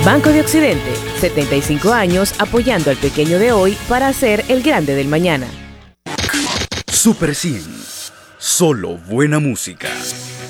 Banco de Occidente, 75 años apoyando al pequeño de hoy para ser el grande del mañana. Super 100. Solo buena música.